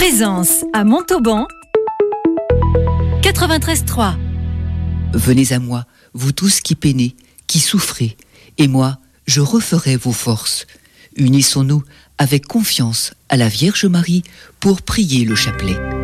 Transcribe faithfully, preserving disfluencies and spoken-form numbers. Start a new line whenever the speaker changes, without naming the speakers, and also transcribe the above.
Présence à Montauban quatre-vingt-treize trois.
Venez à moi, vous tous qui peinez, qui souffrez, et moi, je referai vos forces. Unissons-nous avec confiance à la Vierge Marie pour prier le chapelet.